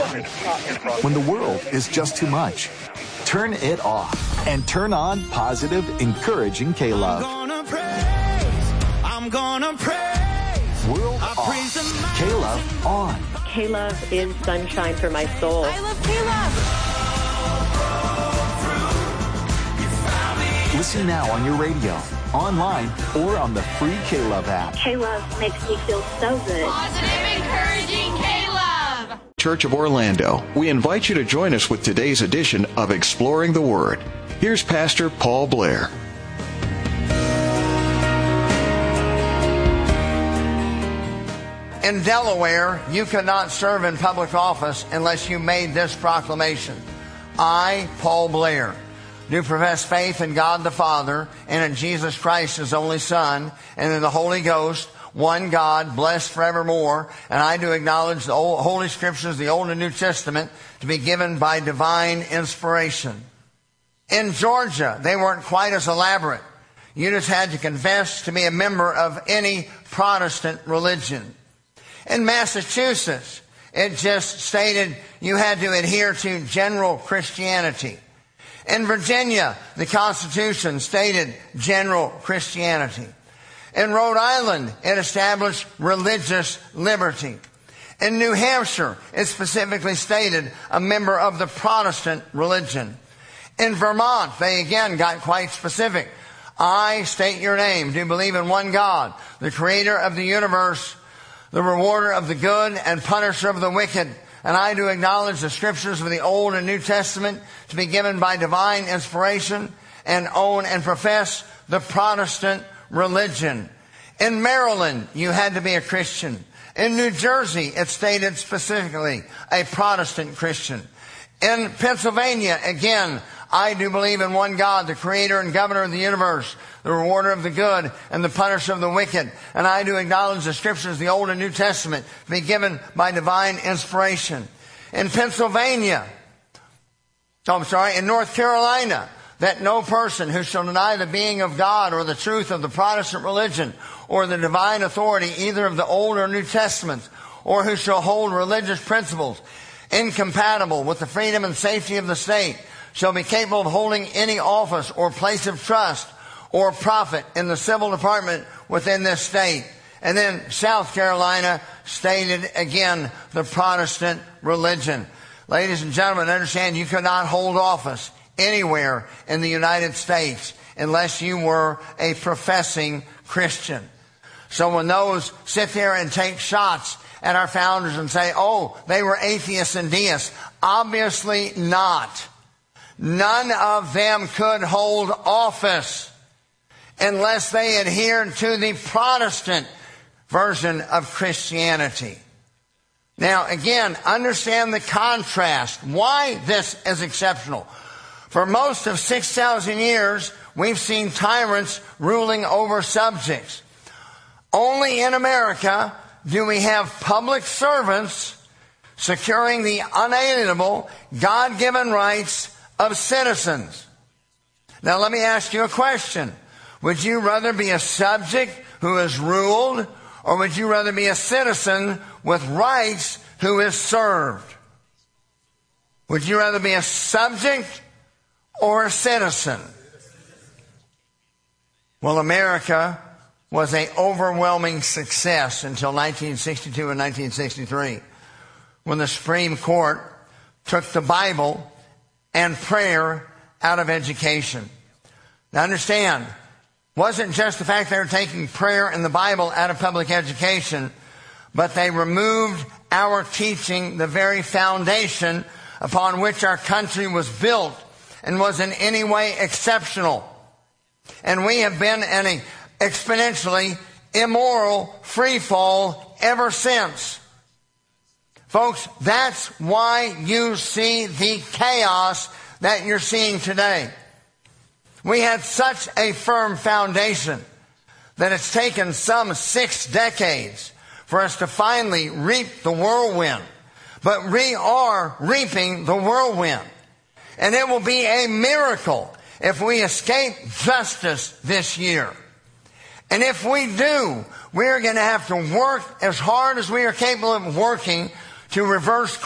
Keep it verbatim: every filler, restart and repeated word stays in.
When the world is just too much, turn it off and turn on positive, encouraging K-Love. I'm gonna praise, I'm gonna praise. World I off, K-Love on. K-Love is sunshine for my soul. I love K-Love. Listen now on your radio, online, or on the free K-Love app. K-Love makes me feel so good. Positive, encouraging K-Love. Church of Orlando, we invite you to join us with today's edition of Exploring the Word. Here's Pastor Paul Blair. In Delaware, you could not serve in public office unless you made this proclamation. I, Paul Blair, do profess faith in God the Father and in Jesus Christ, His only Son, and in the Holy Ghost, one God, blessed forevermore, and I do acknowledge the old, Holy Scriptures, the Old and New Testament, to be given by divine inspiration. In Georgia, they weren't quite as elaborate. You just had to confess to be a member of any Protestant religion. In Massachusetts, it just stated you had to adhere to general Christianity. In Virginia, the Constitution stated general Christianity. In Rhode Island, it established religious liberty. In New Hampshire, it specifically stated a member of the Protestant religion. In Vermont, they again got quite specific. I state your name, do believe in one God, the creator of the universe, the rewarder of the good and punisher of the wicked. And I do acknowledge the Scriptures of the Old and New Testament to be given by divine inspiration and own and profess the Protestant religion. In Maryland, you had to be a Christian. In New Jersey, it stated specifically a Protestant Christian. In Pennsylvania, again, I do believe in one God, the creator and governor of the universe, the rewarder of the good and the punisher of the wicked. And I do acknowledge the Scriptures, the Old and New Testament, to be given by divine inspiration. In Pennsylvania, oh, I'm sorry, in North Carolina, that no person who shall deny the being of God or the truth of the Protestant religion or the divine authority either of the Old or New Testaments, or who shall hold religious principles incompatible with the freedom and safety of the state, shall be capable of holding any office or place of trust or profit in the civil department within this state. And then South Carolina stated again the Protestant religion. Ladies and gentlemen, understand you could not hold office anywhere in the United States unless you were a professing Christian. So when those sit there and take shots at our founders and say, oh, they were atheists and deists, obviously not. None of them could hold office unless they adhered to the Protestant version of Christianity. Now, again, understand the contrast. Why this is exceptional. For most of six thousand years, we've seen tyrants ruling over subjects. Only in America do we have public servants securing the unalienable, God-given rights of citizens. Now, let me ask you a question. Would you rather be a subject who is ruled, or would you rather be a citizen with rights who is served? Would you rather be a subject or a citizen? Well, America was an overwhelming success until nineteen sixty-two and nineteen sixty-three, when the Supreme Court took the Bible and prayer out of education. Now understand, it wasn't just the fact they were taking prayer and the Bible out of public education, but they removed our teaching, the very foundation upon which our country was built and was in any way exceptional. And we have been in an exponentially immoral free fall ever since. Folks, that's why you see the chaos that you're seeing today. We had such a firm foundation that it's taken some six decades for us to finally reap the whirlwind. But we are reaping the whirlwind. And it will be a miracle if we escape justice this year. And if we do, we're going to have to work as hard as we are capable of working to reverse